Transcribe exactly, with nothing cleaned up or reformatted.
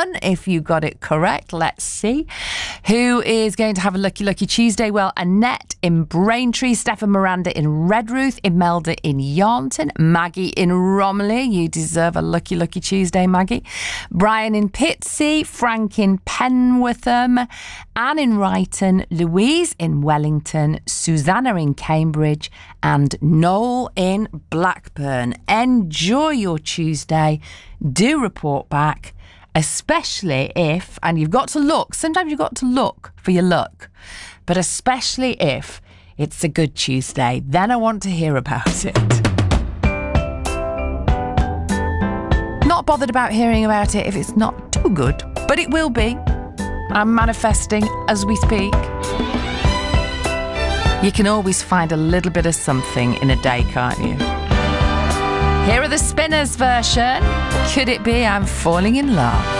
one if you got it correct. Let's see. Who is going to have a lucky, lucky Tuesday? Well, Annette in Braintree, Stefan Miranda in Redruth, Imelda in Yarnton, Maggie in Romilly. You deserve a lucky, lucky Tuesday, Maggie. Brian in Pitsea, Frank in Penwortham, Anne in Ryton, Louise in Wellington, Susanna in Cambridge, and Noel in Blackburn. Enjoy your Tuesday. Do report back, especially if, and you've got to look, sometimes you've got to look for your luck, but especially if it's a good Tuesday, then I want to hear about it. Not bothered about hearing about it if it's not too good, but it will be. I'm manifesting as we speak. You can always find a little bit of something in a day, can't you? Here are the Spinners version. Could it be I'm falling in love?